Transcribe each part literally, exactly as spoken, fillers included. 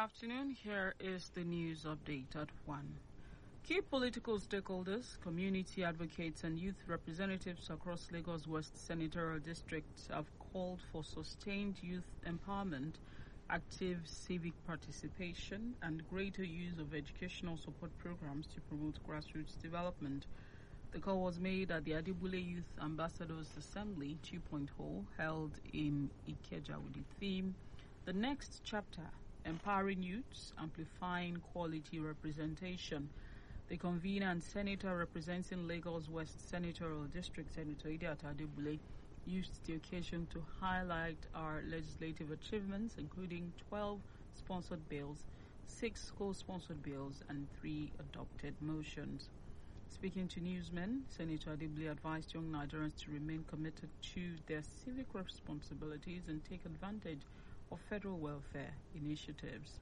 afternoon. Here is the news update at one. Key political stakeholders, community advocates and youth representatives across Lagos West Senatorial District have called for sustained youth empowerment, active civic participation and greater use of educational support programs to promote grassroots development. The call was made at the Adibule Youth Ambassadors Assembly two point oh held in Ikeja with the theme, The Next Chapter, Empowering Youths, Amplifying Quality Representation. The convener and senator representing Lagos West Senatorial District, Senator Idiat Adibule, used the occasion to highlight our legislative achievements, including twelve sponsored bills, six co-sponsored bills, and three adopted motions. Speaking to newsmen, Senator Adibule advised young Nigerians to remain committed to their civic responsibilities and take advantage of federal welfare initiatives.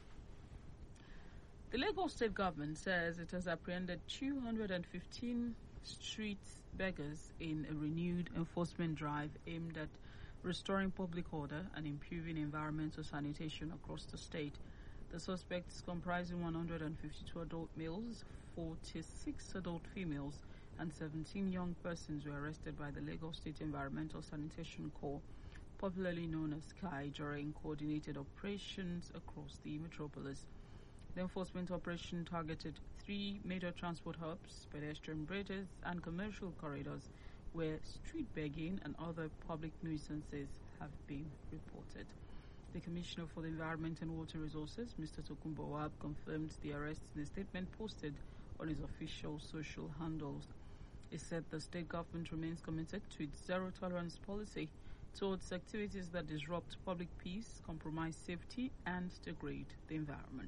The Lagos State Government says it has apprehended two hundred fifteen street beggars in a renewed enforcement drive aimed at restoring public order and improving environmental sanitation across the state. The suspects, comprising one hundred fifty-two adult males, forty-six adult females, and seventeen young persons, were arrested by the Lagos State Environmental Sanitation Corps, popularly known as S C I, during coordinated operations across the metropolis. The enforcement operation targeted three major transport hubs, pedestrian bridges, and commercial corridors where street begging and other public nuisances have been reported. The Commissioner for the Environment and Water Resources, Mister Tokunbo Wahab, confirmed the arrests in a statement posted on his official social handles. He said the state government remains committed to its zero-tolerance policy towards activities that disrupt public peace, compromise safety, and degrade the environment.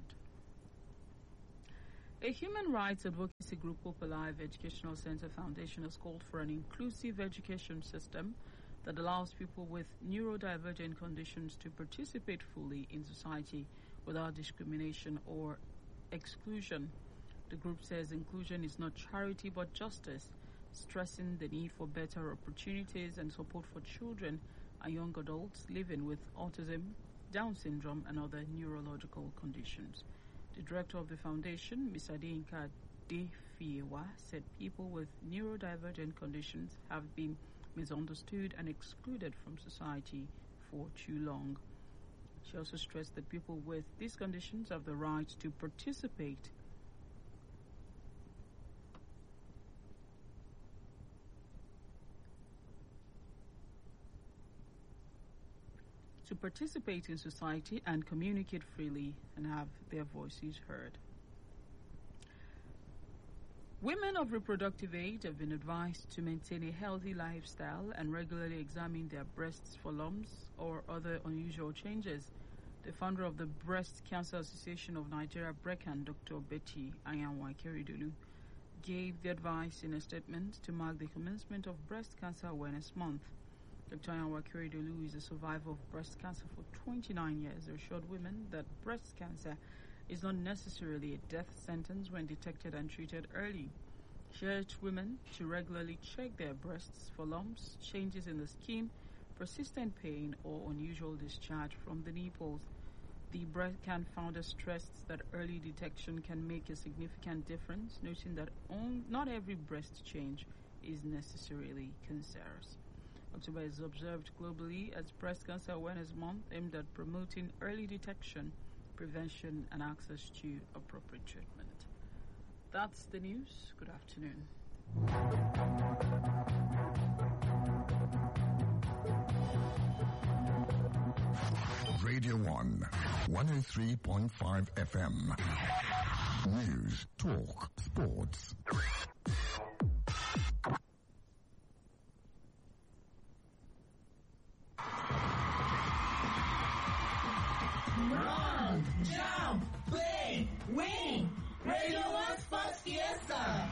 A human rights advocacy group, Hope Alive Educational Center Foundation, has called for an inclusive education system that allows people with neurodivergent conditions to participate fully in society without discrimination or exclusion. The group says inclusion is not charity but justice, stressing the need for better opportunities and support for children and young adults living with autism, Down syndrome, and other neurological conditions. The director of the foundation, Miz Adeyinka Defiewa, said people with neurodivergent conditions have been misunderstood and excluded from society for too long. She also stressed that people with these conditions have the right to participate to participate in society and communicate freely and have their voices heard. Women of reproductive age have been advised to maintain a healthy lifestyle and regularly examine their breasts for lumps or other unusual changes. The founder of the Breast Cancer Association of Nigeria, BRECAN, Doctor Betty Ayanwa Keridolu, gave the advice in a statement to mark the commencement of Breast Cancer Awareness Month. Doctor Ayanwa Keridolu is a survivor of breast cancer for twenty-nine years. He assured women that breast cancer is not necessarily a death sentence when detected and treated early. She urged women to regularly check their breasts for lumps, changes in the skin, persistent pain, or unusual discharge from the nipples. The BRECAN founder stressed that early detection can make a significant difference, noting that on, not every breast change is necessarily cancerous. October is observed globally as Breast Cancer Awareness Month, aimed at promoting early detection, prevention, and access to appropriate treatment. That's the news. Good afternoon. Radio one, one oh three point five F M. News, talk, sports. Run, jump, play, win! Radio one Sports Fiesta!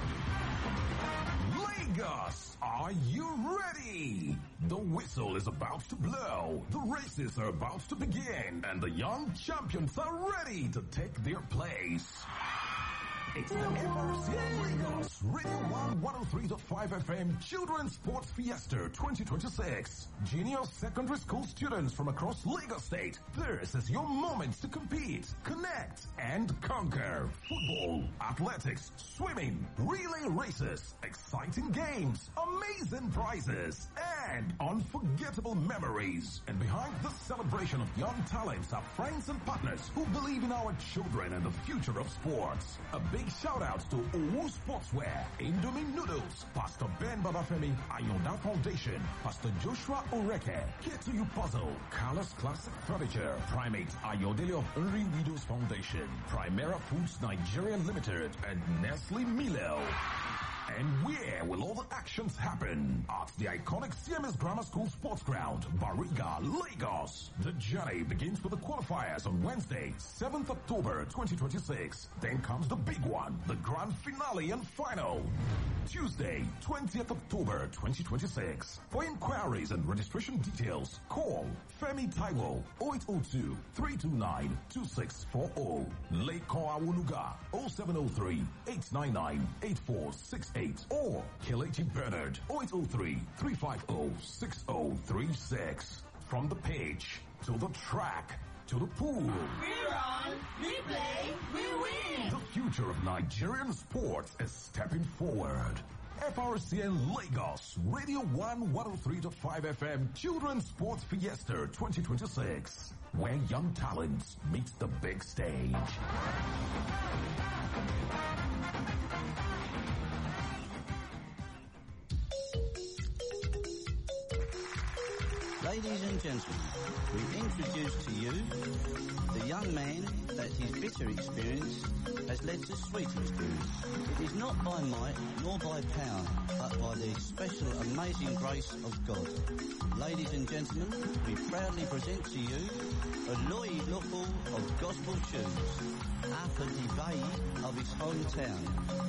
Lagos, are you ready? The whistle is about to blow, the races are about to begin, and the young champions are ready to take their place. It's the F R C N Lagos Radio one one oh three point five F M Children's Sports Fiesta twenty twenty-six. Junior secondary school students from across Lagos State. This is your moment to compete, connect, and conquer. Football, athletics, swimming, relay races, exciting games, amazing prizes, and unforgettable memories. And behind this celebration of young talents are friends and partners who believe in our children and the future of sports. A big shout out to Owu Sportswear, Indomie Noodles, Pastor Ben Babafemi, Ayonda Foundation, Pastor Joshua Oreke, Ketu Puzzle, Carlos Classic Furniture, Primate Ayodele of Uri Widows Foundation, Primera Foods Nigeria Limited, and Nestle Milo. And where will all the actions happen? At the iconic C M S Grammar School Sports Ground, Bariga, Lagos. The journey begins with the qualifiers on Wednesday, seventh October twenty twenty-six. Then comes the big one, the grand finale and final. Tuesday, twentieth October twenty twenty-six. For inquiries and registration details, call Femi Taiwo oh eight oh two, three two nine, two six four oh. Lekon Awoluga oh seven oh three, eight nine nine, eight four six eight. Or Kelechi Bernard oh eight oh three, three five oh, six oh three six. From the pitch to the track to the pool. We run, we play, we win. The future of Nigerian sports is stepping forward. F R C N Lagos Radio one one oh three point five F M Children's Sports Fiesta twenty twenty-six, where young talents meet the big stage. Ladies and gentlemen, we introduce to you the young man that his bitter experience has led to sweet experience. It is not by might nor by power, but by the special amazing grace of God. Ladies and gentlemen, we proudly present to you a Lloyd Local of gospel tunes, Upper Divide of his hometown.